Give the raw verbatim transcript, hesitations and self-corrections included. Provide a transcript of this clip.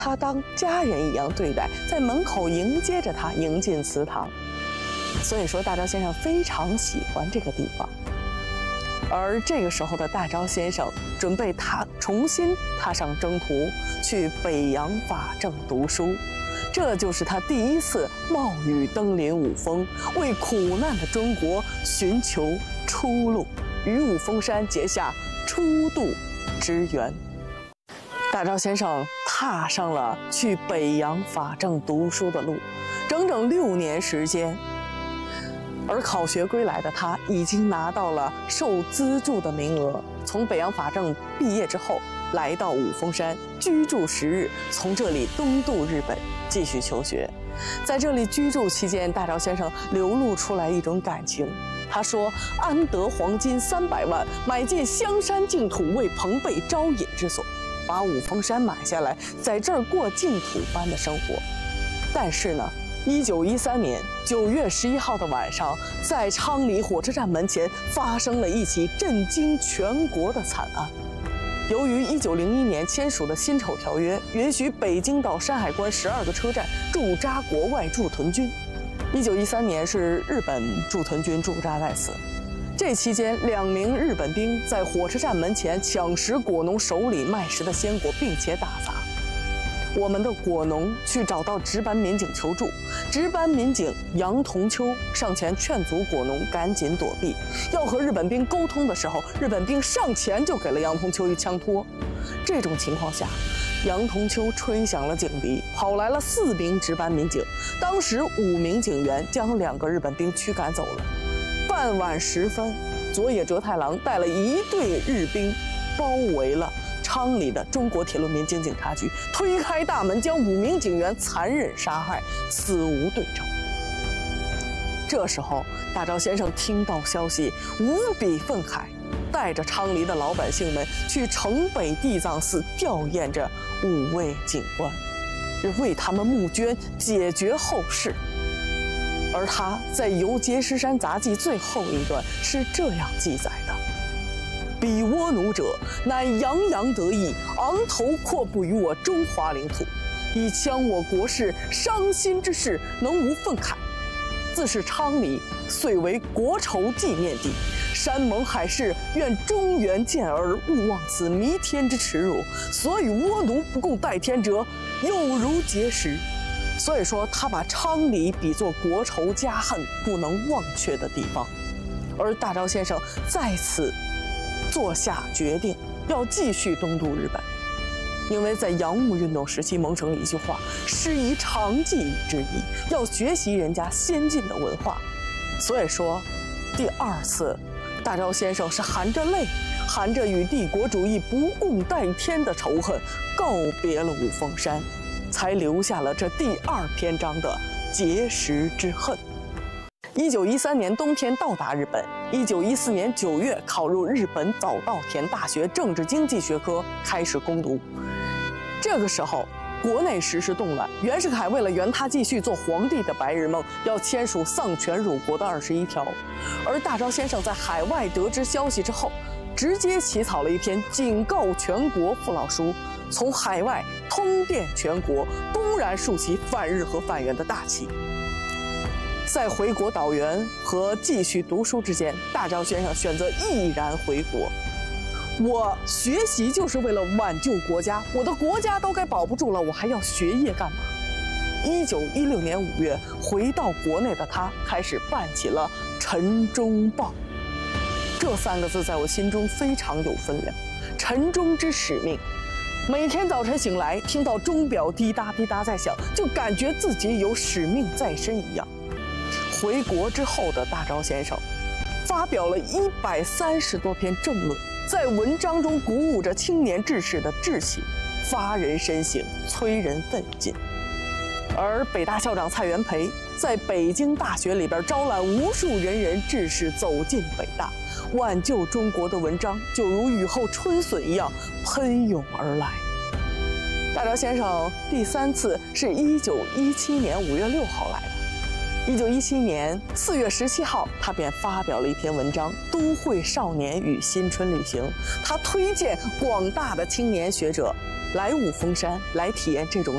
他当家人一样对待，在门口迎接着他，迎进祠堂。所以说，大钊先生非常喜欢这个地方。而这个时候的大钊先生准备踏重新踏上征途，去北洋法政读书。这就是他第一次冒雨登临五峰，为苦难的中国寻求出路，与五峰山结下初渡之缘。大钊先生踏上了去北洋法政读书的路，整整六年时间。而考学归来的他，已经拿到了受资助的名额。从北洋法政毕业之后，来到五峰山居住十日，从这里东渡日本继续求学。在这里居住期间，大钊先生流露出来一种感情。他说：“安得黄金三百万，买进香山净土，为朋辈招引之所。”把五峰山买下来，在这儿过净土般的生活。但是呢，一九一三年九月十一号的晚上，在昌黎火车站门前发生了一起震惊全国的惨案。由于一九零一年签署的辛丑条约，允许北京到山海关十二个车站驻扎国外驻屯军。一九一三年是日本驻屯军驻扎在此。这期间，两名日本兵在火车站门前抢食果农手里卖食的鲜果，并且打砸。我们的果农去找到值班民警求助，值班民警杨同秋上前劝阻果农赶紧躲避。要和日本兵沟通的时候，日本兵上前就给了杨同秋一枪托。这种情况下，杨同秋吹响了警笛，跑来了四名值班民警，当时五名警员将两个日本兵驱赶走了。傍晚时分，佐野哲太郎带了一队日兵，包围了昌黎的中国铁路民警警察局，推开大门，将五名警员残忍杀害，死无对证。这时候，大钊先生听到消息，无比愤慨，带着昌黎的老百姓们去城北地藏寺吊唁着五位警官，为他们募捐，解决后事。而他在《游碣石山杂记》最后一段是这样记载的：“彼倭奴者，乃洋洋得意，昂头阔步于我中华领土，以戕我国事，伤心之事，能无愤慨？自是昌黎，遂为国仇纪念地。山盟海誓，愿中原健儿，勿忘此弥天之耻辱。所与倭奴不共戴天者，有如碣石。”所以说，他把昌黎比作国仇家恨不能忘却的地方。而大钊先生在此做下决定，要继续东渡日本，因为在洋务运动时期萌生了一句话：“师夷长技之意”，要学习人家先进的文化。所以说，第二次，大钊先生是含着泪，含着与帝国主义不共戴天的仇恨，告别了五峰山，才留下了这第二篇章的碣石之恨。一九一三年冬天到达日本，一九一四年九月考入日本早稻田大学政治经济学科，开始攻读。这个时候，国内时事动乱，袁世凯为了圆他继续做皇帝的白日梦，要签署丧权辱国的二十一条。而大钊先生在海外得知消息之后，直接起草了一篇警告全国父老书，从海外通电全国，公然竖起反日和反袁的大旗。在回国导员和继续读书之间，大钊先生选择毅然回国。我学习就是为了挽救国家，我的国家都该保不住了，我还要学业干嘛？一九一六年五月，回到国内的他开始办起了《晨钟报》。这三个字在我心中非常有分量。晨钟之使命，每天早晨醒来，听到钟表滴答滴答在响，就感觉自己有使命在身一样。回国之后的大钊先生，发表了一百三十多篇政论，在文章中鼓舞着青年志士的志气，发人深省，催人奋进。而北大校长蔡元培在北京大学里边招揽无数仁人志士走进北大，挽救中国的文章就如雨后春笋一样喷涌而来。大钊先生第三次是一九一七年五月六号来的。一九一七年四月十七号，他便发表了一篇文章《都会少年与新春旅行》，他推荐广大的青年学者来五峰山，来体验这种